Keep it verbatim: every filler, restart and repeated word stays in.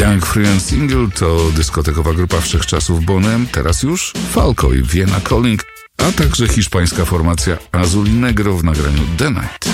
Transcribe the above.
Young Free and Single to dyskotekowa grupa wszechczasów Bonem, teraz już Falco i Vienna Calling, a także hiszpańska formacja Azul Negro w nagraniu The Night.